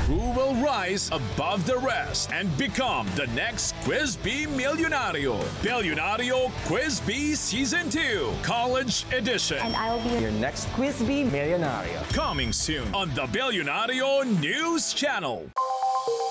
Who will rise above the rest and become the next Quiz Bee Millionario? Billionario Quiz Bee Season 2, College Edition. And I'll be Your next Quiz Bee Millionario. Coming soon on the Billionario News Channel.